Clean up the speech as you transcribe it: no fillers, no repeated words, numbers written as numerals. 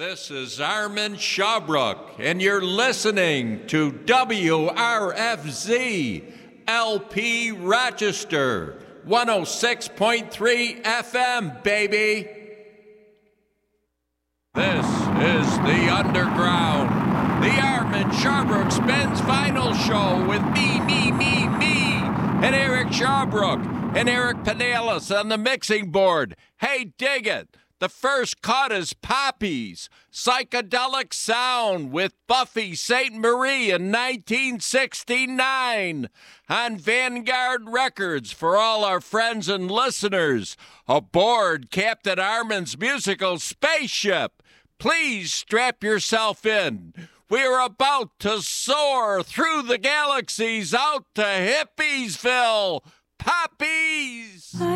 This is Armin Shawbrook, and you're listening to WRFZ LP Rochester, 106.3 FM, baby. This is The Underground, the Armin Shawbrook Spins Final Show with me, and Eric Shawbrook and Eric Pinellas on the mixing board. Hey, dig it. The first cut is Poppies, Psychedelic Sound with Buffy St. Marie in 1969 on Vanguard Records for all our friends and listeners aboard Captain Armin's musical spaceship. Please strap yourself in. We're about to soar through the galaxies out to Hippiesville. Poppies!